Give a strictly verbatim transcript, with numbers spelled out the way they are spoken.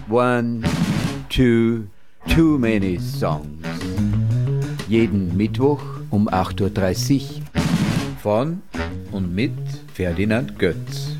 One, two, too many songs. Jeden Mittwoch um acht Uhr dreißig von und mit Ferdinand Götz.